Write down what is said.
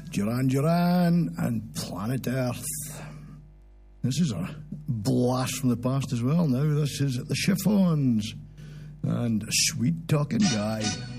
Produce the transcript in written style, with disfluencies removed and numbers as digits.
Duran Duran and Planet Earth. This is a blast from the past as well now. This is the Chiffons and Sweet Talking Guy.